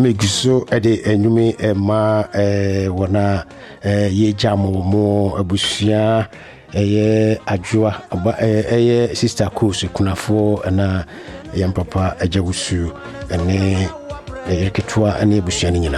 meguso ede enwumi ma wona ye jamo mo abusua eye adwoa eye sister course kunafo na yam papa ajawusu ene yeketwa ane abusua ni nyina